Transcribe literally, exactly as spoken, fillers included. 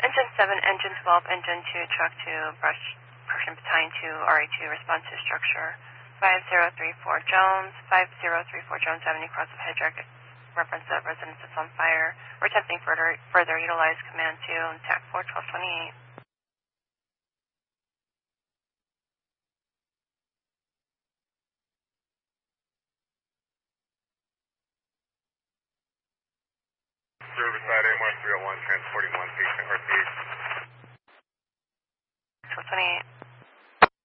Engine seven, Engine twelve, Engine two, Truck two, Brush Prussian Battalion two, R A two, respond to structure. five zero three four Jones, five zero three four Jones Avenue, cross of Hedrick, reference that residence is on fire. We're attempting further, further utilize command two and TAC four, twelve twenty-eight. Riverside A one three oh one, transporting one patient, R P H. twelve twenty-eight.